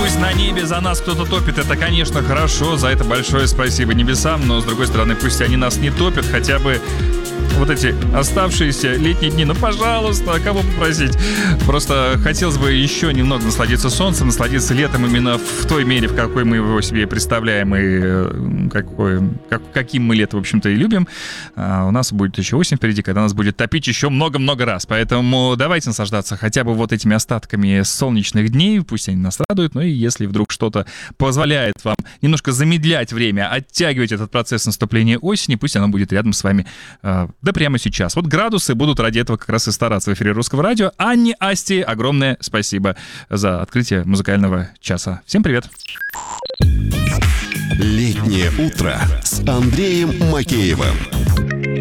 Пусть на небе за нас кто-то топит, это, конечно, хорошо, за это большое спасибо небесам, но, с другой стороны, пусть они нас не топят, хотя бы вот эти оставшиеся летние дни. Ну, пожалуйста, кого попросить? Просто хотелось бы еще немного насладиться солнцем, насладиться летом именно в той мере, в какой мы его себе представляем и каким мы лето, в общем-то, и любим. У нас будет еще осень впереди, когда нас будет топить еще много-много раз. Поэтому давайте наслаждаться хотя бы вот этими остатками солнечных дней. Пусть они нас радуют. Ну и если вдруг что-то позволяет вам немножко замедлять время, оттягивать этот процесс наступления осени, пусть оно будет рядом с вами да прямо сейчас. Вот градусы будут ради этого как раз и стараться в эфире Русского радио. Анне, Асти, огромное спасибо за открытие музыкального часа. Всем привет! Летнее утро с Андреем Макеевым.